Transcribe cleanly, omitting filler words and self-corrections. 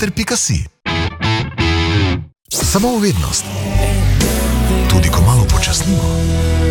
ter .si. Samo uvednost. Tudi ko malo počasnimo.